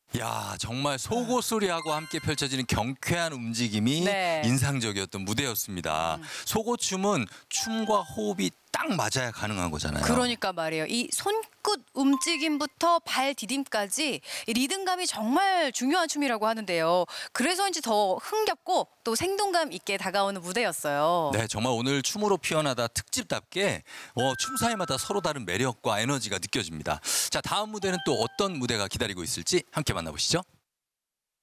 야, 정말 속옷 소리하고 함께 펼쳐지는 경쾌한 움직임이 네. 인상적이었던 무대였습니다. 속옷춤은 춤과 호흡이 딱 맞아야 가능한 거잖아요. 그러니까 말이에요. 이 손끝 움직임부터 발 디딤까지 이 리듬감이 정말 중요한 춤이라고 하는데요. 그래서인지 더 흥겹고 또 생동감 있게 다가오는 무대였어요. 네, 정말 오늘 춤으로 피어나다 특집답게 춤 사이마다 서로 다른 매력과 에너지가 느껴집니다. 자, 다음 무대는 또 어떤 무대가 기다리고 있을지 함께 만나보시죠.